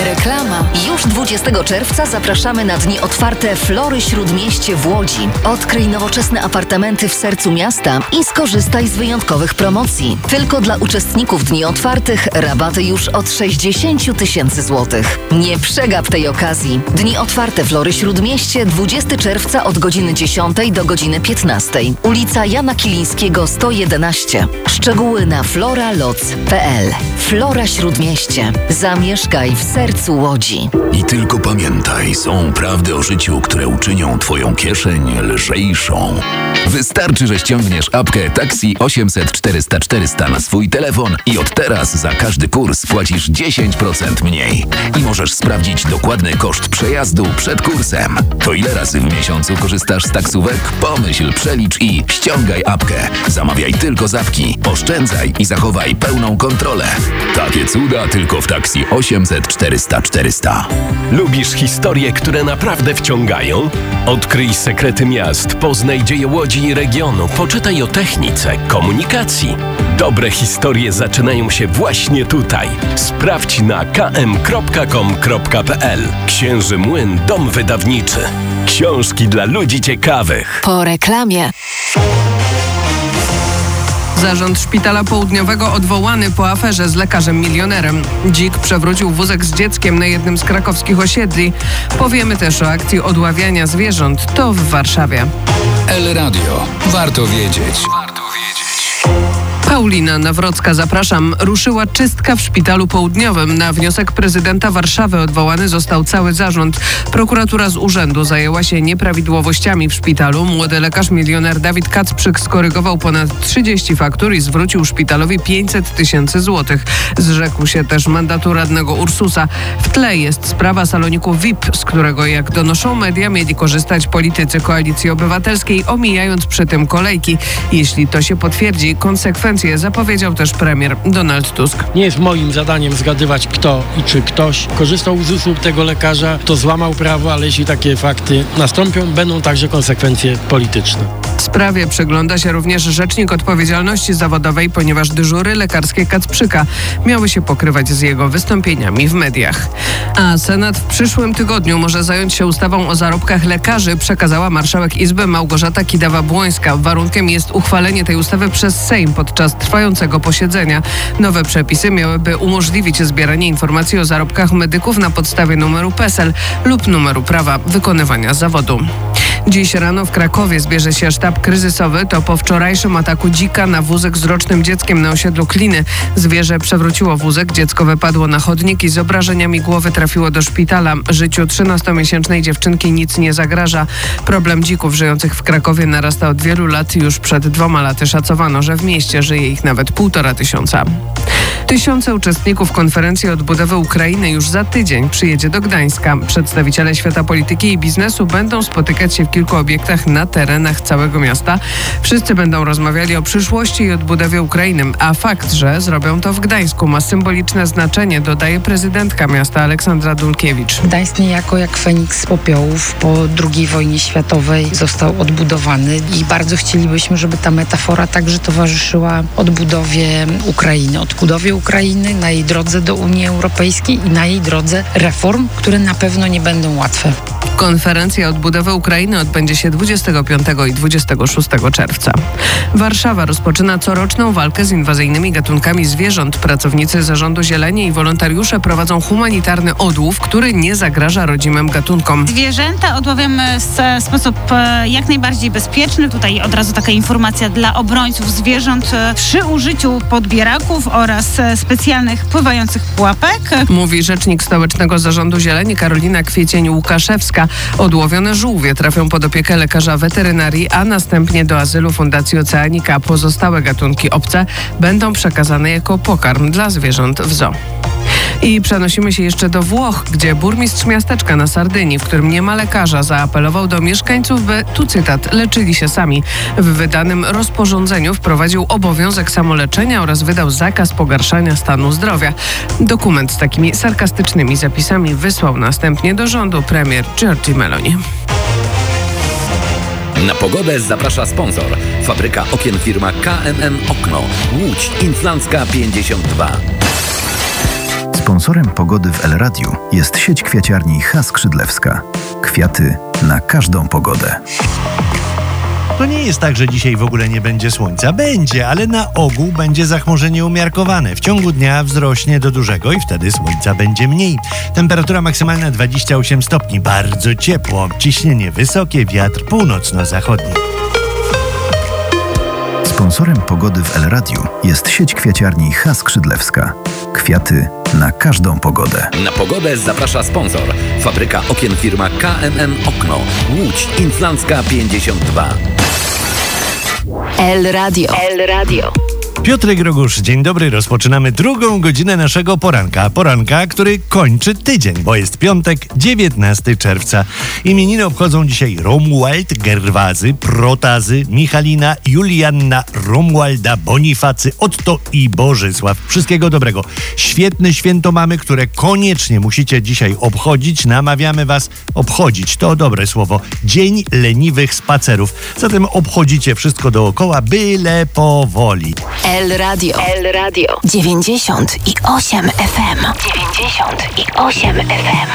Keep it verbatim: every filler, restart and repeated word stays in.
Reklama. Już dwudziestego czerwca zapraszamy na Dni Otwarte Flory Śródmieście w Łodzi. Odkryj nowoczesne apartamenty w sercu miasta i skorzystaj z wyjątkowych promocji. Tylko dla uczestników Dni Otwartych rabaty już od sześćdziesiąt tysięcy złotych. Nie przegap tej okazji. Dni Otwarte Flory Śródmieście dwudziestego czerwca od godziny dziesiątej do godziny piętnastej. Ulica Jana Kilińskiego sto jedenaście. Szczegóły na floraloc kropka p l. Flora Śródmieście. Zamieszkaj w sercu Łodzi. I tylko pamiętaj, są prawdy o życiu, które uczynią twoją kieszeń lżejszą. Wystarczy, że ściągniesz apkę Taxi osiemset czterysta czterysta na swój telefon i od teraz za każdy kurs płacisz dziesięć procent mniej. I możesz sprawdzić dokładny koszt przejazdu przed kursem. To ile razy w miesiącu korzystasz z taksówek? Pomyśl, przelicz i ściągaj apkę. Zamawiaj tylko z apki, oszczędzaj i zachowaj pełną kontrolę. Takie cuda tylko w Taxi osiemset czterysta czterysta. Lubisz historie, które naprawdę wciągają? Odkryj sekrety miast, poznaj dzieje Łodzi i regionu, poczytaj o technice, komunikacji. Dobre historie zaczynają się właśnie tutaj. Sprawdź na k m kropka com kropka p l. Księży Młyn Dom Wydawniczy. Książki dla ludzi ciekawych. Po reklamie. Zarząd Szpitala Południowego odwołany po aferze z lekarzem milionerem. Dzik przewrócił wózek z dzieckiem na jednym z krakowskich osiedli. Powiemy też o akcji odławiania zwierząt. To w Warszawie. El Radio. Warto wiedzieć. Warto wiedzieć. Paulina Nawrocka, zapraszam. Ruszyła czystka w Szpitalu Południowym. Na wniosek prezydenta Warszawy odwołany został cały zarząd. Prokuratura z urzędu zajęła się nieprawidłowościami w szpitalu. Młody lekarz milioner Dawid Kacprzyk skorygował ponad trzydzieści faktur i zwrócił szpitalowi pięćset tysięcy złotych. Zrzekł się też mandatu radnego Ursusa. W tle jest sprawa saloniku V I P, z którego, jak donoszą media, mieli korzystać politycy Koalicji Obywatelskiej, omijając przy tym kolejki. Jeśli to się potwierdzi, konsekwencje zapowiedział też premier Donald Tusk. Nie jest moim zadaniem zgadywać, kto i czy ktoś korzystał z usług tego lekarza, kto złamał prawo, ale jeśli takie fakty nastąpią, będą także konsekwencje polityczne. Sprawie przygląda się również Rzecznik Odpowiedzialności Zawodowej, ponieważ dyżury lekarskie Kacprzyka miały się pokrywać z jego wystąpieniami w mediach. A Senat w przyszłym tygodniu może zająć się ustawą o zarobkach lekarzy, przekazała marszałek Izby Małgorzata Kidawa-Błońska. Warunkiem jest uchwalenie tej ustawy przez Sejm podczas trwającego posiedzenia. Nowe przepisy miałyby umożliwić zbieranie informacji o zarobkach medyków na podstawie numeru P E S E L lub numeru prawa wykonywania zawodu. Dziś rano w Krakowie zbierze się sztab kryzysowy. To po wczorajszym ataku dzika na wózek z rocznym dzieckiem na osiedlu Kliny. Zwierzę przewróciło wózek, dziecko wypadło na chodnik i z obrażeniami głowy trafiło do szpitala. Życiu trzynastomiesięcznej dziewczynki nic nie zagraża. Problem dzików żyjących w Krakowie narasta od wielu lat. Już przed dwoma laty szacowano, że w mieście żyje ich nawet półtora tysiąca. Tysiące uczestników konferencji odbudowy Ukrainy już za tydzień przyjedzie do Gdańska. Przedstawiciele świata polityki i biznesu będą spotykać się w kilku obiektach na terenach całego miasta. Wszyscy będą rozmawiali o przyszłości i odbudowie Ukrainy, a fakt, że zrobią to w Gdańsku, ma symboliczne znaczenie, dodaje prezydentka miasta Aleksandra Dulkiewicz. Gdańsk niejako jak Feniks z popiołów po drugiej wojnie światowej został odbudowany i bardzo chcielibyśmy, żeby ta metafora także towarzyszyła odbudowie Ukrainy, odbudowie Ukrainy na jej drodze do Unii Europejskiej i na jej drodze reform, które na pewno nie będą łatwe. Konferencja odbudowy Ukrainy odbędzie się dwudziestego piątego i dwudziestego szóstego czerwca. Warszawa rozpoczyna coroczną walkę z inwazyjnymi gatunkami zwierząt. Pracownicy Zarządu Zieleni i wolontariusze prowadzą humanitarny odłów, który nie zagraża rodzimym gatunkom. Zwierzęta odławiamy w sposób jak najbardziej bezpieczny. Tutaj od razu taka informacja dla obrońców zwierząt przy użyciu podbieraków oraz specjalnych pływających pułapek. Mówi rzecznik Stołecznego Zarządu Zieleni Karolina Kwiecień-Łukaszewska. Odłowione żółwie trafią pod opiekę lekarza weterynarii, a następnie do azylu Fundacji Oceanika. Pozostałe gatunki obce będą przekazane jako pokarm dla zwierząt w zoo. I przenosimy się jeszcze do Włoch, gdzie burmistrz miasteczka na Sardynii, w którym nie ma lekarza, zaapelował do mieszkańców, by, tu cytat, leczyli się sami. W wydanym rozporządzeniu wprowadził obowiązek samoleczenia oraz wydał zakaz pogarszania stanu zdrowia. Dokument z takimi sarkastycznymi zapisami wysłał następnie do rządu premier Giorgia Meloni. Na pogodę zaprasza sponsor. Fabryka okien firma K M M Okno. Łódź Inflancka pięćdziesiąt dwa. Sponsorem pogody w El Radiu jest sieć kwiaciarni H. Skrzydlewska. Kwiaty na każdą pogodę. To nie jest tak, że dzisiaj w ogóle nie będzie słońca. Będzie, ale na ogół będzie zachmurzenie umiarkowane. W ciągu dnia wzrośnie do dużego i wtedy słońca będzie mniej. Temperatura maksymalna dwadzieścia osiem stopni. Bardzo ciepło. Ciśnienie wysokie, wiatr północno-zachodni. Sponsorem pogody w El Radiu jest sieć kwiaciarni H. Skrzydlewska. Kwiaty na każdą pogodę. Na pogodę zaprasza sponsor. Fabryka okien firma K M N Okno. Łódź Inflancka pięćdziesiąt dwa. El Radio. El Radio. Piotrek Rogusz, dzień dobry. Rozpoczynamy drugą godzinę naszego poranka. Poranka, który kończy tydzień, bo jest piątek, dziewiętnastego czerwca. Imieniny obchodzą dzisiaj Romuald, Gerwazy, Protazy, Michalina, Julianna, Romualda, Bonifacy, Otto i Bożysław. Wszystkiego dobrego. Świetne święto mamy, które koniecznie musicie dzisiaj obchodzić. Namawiamy was obchodzić. To dobre słowo. Dzień leniwych spacerów. Zatem obchodzicie wszystko dookoła, byle powoli. El Radio. El Radio. dziewięćdziesiąt i osiem F M. dziewięćdziesiąt i osiem F M.